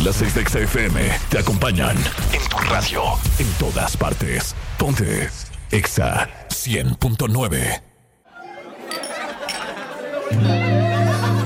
Las 6 de Exa FM te acompañan en tu radio, en todas partes. Ponte Exa 100.9.